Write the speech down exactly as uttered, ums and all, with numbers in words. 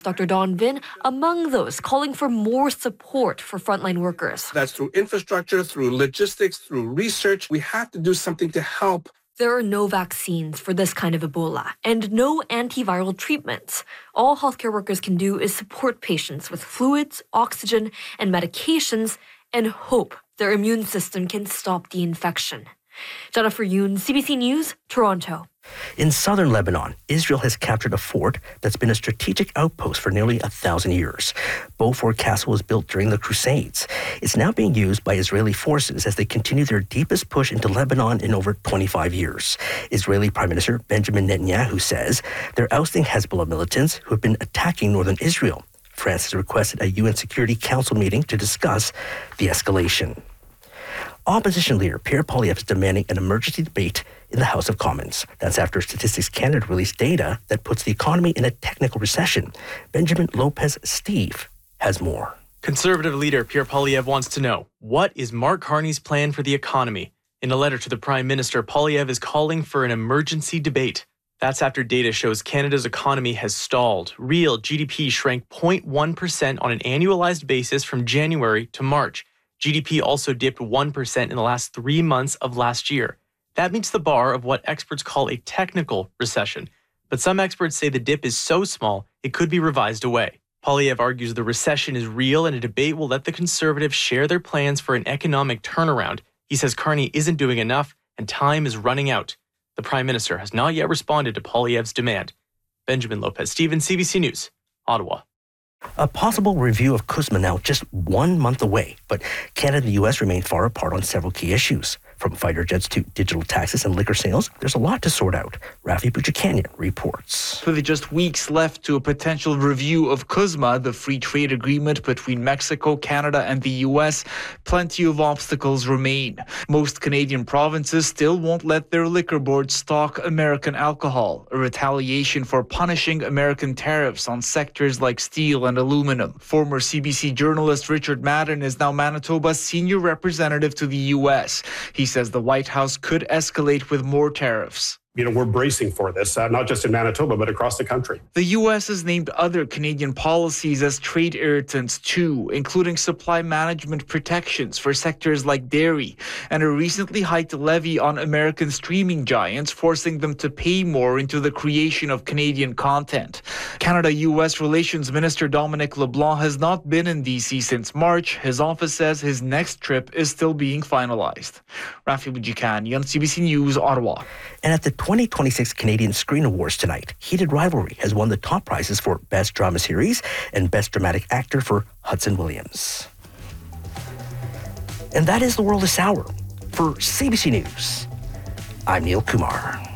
Doctor Don Vin among those calling for more support for frontline workers. That's through infrastructure, through logistics, through research. We have to do something to help. There are no vaccines for this kind of Ebola and no antiviral treatments. All healthcare workers can do is support patients with fluids, oxygen, and medications and hope their immune system can stop the infection. Jennifer Yoon, C B C News, Toronto. In southern Lebanon, Israel has captured a fort that's been a strategic outpost for nearly a thousand years. Beaufort Castle was built during the Crusades. It's now being used by Israeli forces as they continue their deepest push into Lebanon in over twenty-five years. Israeli Prime Minister Benjamin Netanyahu says they're ousting Hezbollah militants who have been attacking northern Israel. France has requested a U N Security Council meeting to discuss the escalation. Opposition leader Pierre Poilievre is demanding an emergency debate in the House of Commons. That's after Statistics Canada released data that puts the economy in a technical recession. Benjamin Lopez Steve has more. Conservative leader Pierre Poilievre wants to know, what is Mark Carney's plan for the economy? In a letter to the Prime Minister, Poilievre is calling for an emergency debate. That's after data shows Canada's economy has stalled. Real G D P shrank zero point one percent on an annualized basis from January to March. G D P also dipped one percent in the last three months of last year. That meets the bar of what experts call a technical recession. But some experts say the dip is so small, it could be revised away. Poilievre argues the recession is real and a debate will let the Conservatives share their plans for an economic turnaround. He says Carney isn't doing enough and time is running out. The Prime Minister has not yet responded to Poilievre's demand. Benjamin Lopez-Stevens, C B C News, Ottawa. A possible review of CUSMA now just one month away, but Canada and the U S remain far apart on several key issues. From fighter jets to digital taxes and liquor sales, there's a lot to sort out. Rafi Buchanan reports. With just weeks left to a potential review of CUSMA, the free trade agreement between Mexico, Canada, and the U S, plenty of obstacles remain. Most Canadian provinces still won't let their liquor boards stock American alcohol, a retaliation for punishing American tariffs on sectors like steel and aluminum. Former C B C journalist Richard Madden is now Manitoba's senior representative to the U S. He says the White House could escalate with more tariffs. You know, we're bracing for this, uh, not just in Manitoba, but across the country. The U S has named other Canadian policies as trade irritants too, including supply management protections for sectors like dairy, and a recently hiked levy on American streaming giants, forcing them to pay more into the creation of Canadian content. Canada-U S Relations Minister Dominic LeBlanc has not been in D C since March. His office says his next trip is still being finalized. Rafi Buchanan, C B C News, Ottawa. And at the twenty twenty-six Canadian Screen Awards tonight, Heated Rivalry has won the top prizes for Best Drama Series and Best Dramatic Actor for Hudson Williams. And that is the world this hour. For C B C News, I'm Neil Kumar.